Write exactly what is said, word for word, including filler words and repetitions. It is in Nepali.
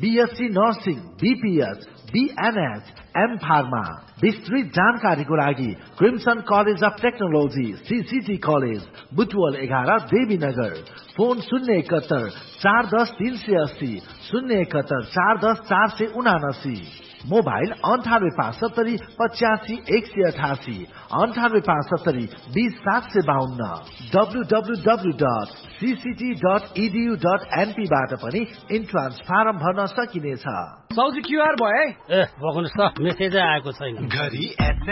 BSc nursing, BPH, बीएनएच, am pharma. विस्तृत जानकारीको लागि crimson college of technology, CCT college, Butwal एघार, देवीनगर। फोन शून्य एकहत्तर चार दस तीन सय अस्सी, शून्य एकहत्तर चार दस चार सय उनासी। मोबाइल अन्ठानब्बे पाँच सत्तरी पचासी एक सय अठासी, अन्ठानब्बे पाँच सत्तरी बीस सात सय बाहन्न। W W W dot CCT dot edu dot NP बाट पनि इन्ट्रान्स फारम भर्न सकिनेछ। सौजी क्यूआर भयो है? ए बग्नुस् त, मेसेजै आएको छैन। घरी